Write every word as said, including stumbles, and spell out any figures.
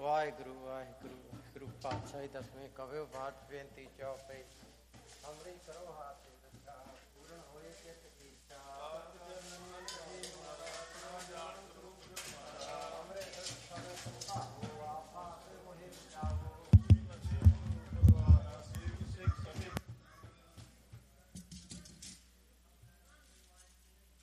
ਵਾਹਿਗੁਰੂ ਵਾਹਿਗੁਰੂ ਵਾਹਿਗੁਰੂ। ਪਾਤਸ਼ਾਹੀ ਦਸਵੇਂ ਕਵਿਓ ਬਾਤ ਬੇਨਤੀ ਚੌਪਈ। ਅੰਮ੍ਰਿਤ ਕਰੋ ਹਾਥ ਪੂਰਨ ਹੋਏ ਕਿਤ ਕੀ ਇੱਛਾ।